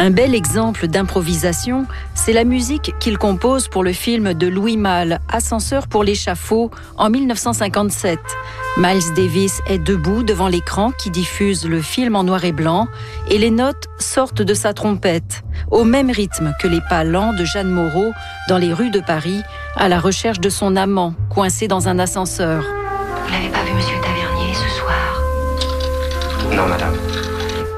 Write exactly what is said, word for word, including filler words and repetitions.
Un bel exemple d'improvisation, c'est la musique qu'il compose pour le film de Louis Malle, Ascenseur pour l'échafaud, en mille neuf cent cinquante-sept. Miles Davis est debout devant l'écran qui diffuse le film en noir et blanc et les notes sortent de sa trompette, au même rythme que les pas lents de Jeanne Moreau dans les rues de Paris, à la recherche de son amant, coincé dans un ascenseur. Vous n'avez pas vu Monsieur Tavernier ce soir? Non, madame.